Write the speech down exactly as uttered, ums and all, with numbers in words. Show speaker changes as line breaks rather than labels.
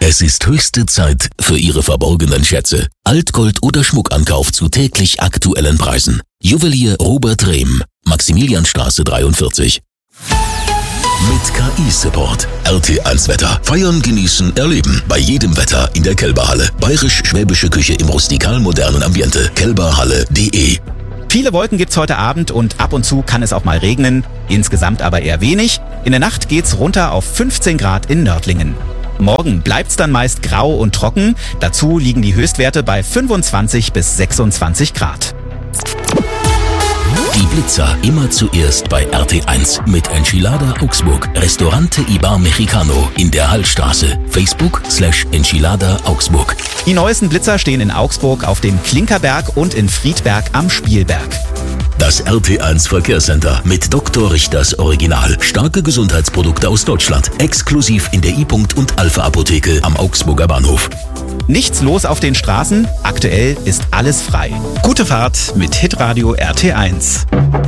Es ist höchste Zeit für Ihre verborgenen Schätze. Altgold oder Schmuckankauf zu täglich aktuellen Preisen. Juwelier Robert Rehm, Maximilianstraße dreiundvierzig. Mit K I-Support. R T eins Wetter. Feiern, genießen, erleben. Bei jedem Wetter in der Kelberhalle. Bayerisch-schwäbische Küche im rustikal-modernen Ambiente. kelberhalle punkt de.
Viele Wolken gibt's heute Abend und ab und zu kann es auch mal regnen. Insgesamt aber eher wenig. In der Nacht geht's runter auf fünfzehn Grad in Nördlingen. Morgen bleibt's dann meist grau und trocken. Dazu liegen die Höchstwerte bei fünfundzwanzig bis sechsundzwanzig Grad.
Die Blitzer immer zuerst bei R T eins mit Enchilada Augsburg. Restaurante Ibar Mexicano in der Hallstraße. Facebook slash Enchilada Augsburg.
Die neuesten Blitzer stehen in Augsburg auf dem Klinkerberg und in Friedberg am Spielberg.
Das R T eins Verkehrscenter mit Doktor Richters Original. Starke Gesundheitsprodukte aus Deutschland. Exklusiv in der I-Punkt und Alpha Apotheke am Augsburger Bahnhof.
Nichts los auf den Straßen. Aktuell ist alles frei.
Gute Fahrt mit Hitradio R T eins.